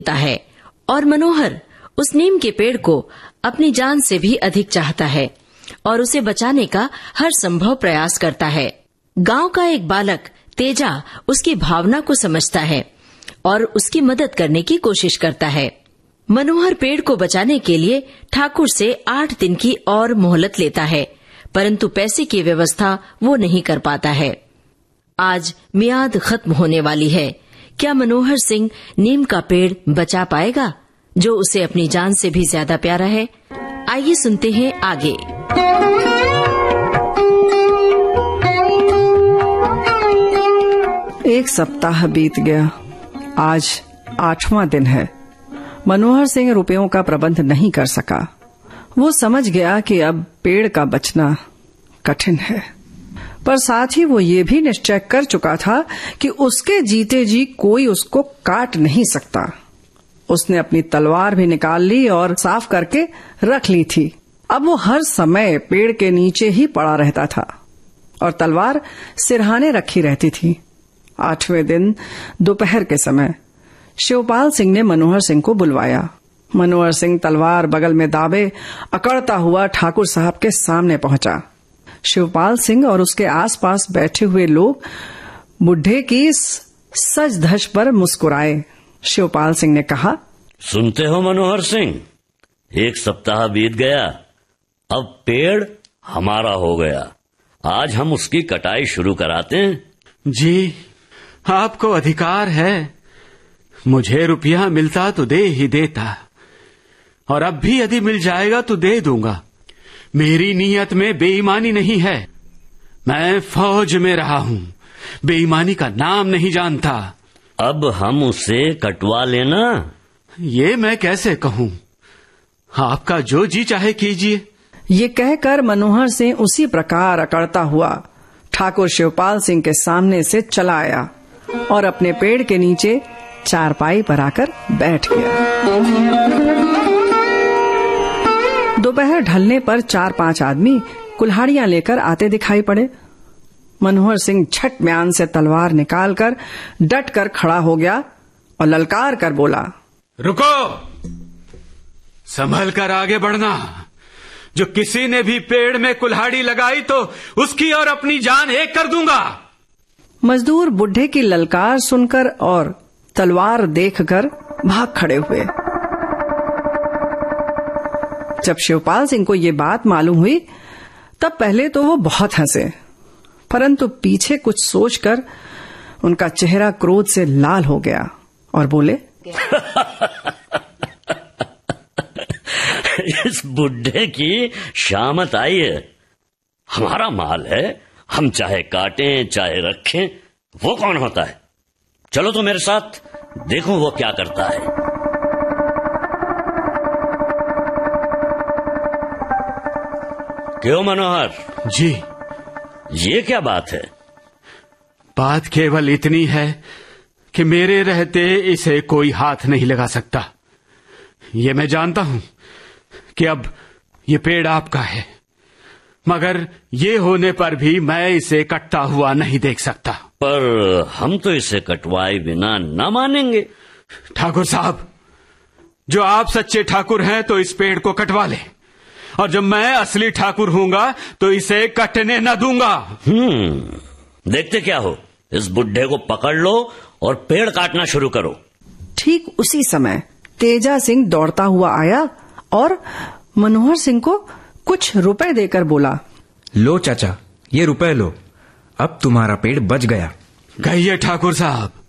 है और मनोहर उस नीम के पेड़ को अपनी जान से भी अधिक चाहता है और उसे बचाने का हर संभव प्रयास करता है। गांव का एक बालक तेजा उसकी भावना को समझता है और उसकी मदद करने की कोशिश करता है। मनोहर पेड़ को बचाने के लिए ठाकुर से 8 दिन की और मोहलत लेता है, परंतु पैसे की व्यवस्था वो नहीं कर पाता है। आज मियाद खत्म होने वाली है। क्या मनोहर सिंह नीम का पेड़ बचा पाएगा जो उसे अपनी जान से भी ज्यादा प्यारा है? आइए सुनते हैं आगे। एक सप्ताह बीत गया। आज 8वां दिन है। मनोहर सिंह रुपयों का प्रबंध नहीं कर सका। वो समझ गया कि अब पेड़ का बचना कठिन है, पर साथ ही वो ये भी निश्चय कर चुका था कि उसके जीते जी कोई उसको काट नहीं सकता। उसने अपनी तलवार भी निकाल ली और साफ करके रख ली थी। अब वो हर समय पेड़ के नीचे ही पड़ा रहता था और तलवार सिरहाने रखी रहती थी। 8वें दिन दोपहर के समय शिवपाल सिंह ने मनोहर सिंह को बुलवाया। मनोहर सिंह तलवार बगल में दाबे अकड़ता हुआ ठाकुर साहब के सामने पहुंचा। शिवपाल सिंह और उसके आसपास बैठे हुए लोग बुढ़े की सज धज पर मुस्कुराए। शिवपाल सिंह ने कहा, सुनते हो मनोहर सिंह, 1 सप्ताह बीत गया, अब पेड़ हमारा हो गया। आज हम उसकी कटाई शुरू कराते हैं। जी, आपको अधिकार है। मुझे रुपया मिलता तो दे ही देता, और अब भी यदि मिल जाएगा तो दे दूंगा। मेरी नीयत में बेईमानी नहीं है। मैं फौज में रहा हूं, बेईमानी का नाम नहीं जानता। अब हम उसे कटवा लेना। ये मैं कैसे कहूं? आपका जो जी चाहे कीजिए। ये कहकर मनोहर सिंह उसी प्रकार अकड़ता हुआ ठाकुर शिवपाल सिंह के सामने से चला आया और अपने पेड़ के नीचे चारपाई पर आकर बैठ गया। दोपहर ढलने पर 4-5 आदमी कुल्हाड़ियां लेकर आते दिखाई पड़े। मनोहर सिंह झट म्यान से तलवार निकालकर डट कर खड़ा हो गया और ललकार कर बोला, रुको, संभल कर आगे बढ़ना। जो किसी ने भी पेड़ में कुल्हाड़ी लगाई तो उसकी और अपनी जान एक कर दूंगा। मजदूर बुढ़े की ललकार सुनकर और तलवार देखकर भाग खड़े हुए। जब शिवपाल सिंह को ये बात मालूम हुई तब पहले तो वो बहुत हंसे, परंतु पीछे कुछ सोचकर उनका चेहरा क्रोध से लाल हो गया और बोले, इस बुढ़े की शामत आई है। हमारा माल है, हम चाहे काटें चाहे रखें, वो कौन होता है? चलो तो मेरे साथ, देखो वो क्या करता है। क्यों मनोहर जी, ये क्या बात है? बात केवल इतनी है कि मेरे रहते इसे कोई हाथ नहीं लगा सकता। ये मैं जानता हूं कि अब ये पेड़ आपका है, मगर ये होने पर भी मैं इसे कटता हुआ नहीं देख सकता। पर हम तो इसे कटवाए बिना न मानेंगे। ठाकुर साहब, जो आप सच्चे ठाकुर हैं तो इस पेड़ को कटवा ले, और जब मैं असली ठाकुर हूंगा तो इसे कटने न दूंगा। देखते क्या हो, इस बुढ़े को पकड़ लो और पेड़ काटना शुरू करो। ठीक उसी समय तेजा सिंह दौड़ता हुआ आया और मनोहर सिंह को कुछ रुपए देकर बोला, लो चाचा, ये रुपए लो, अब तुम्हारा पेड़ बच गया। कहिए ठाकुर साहब,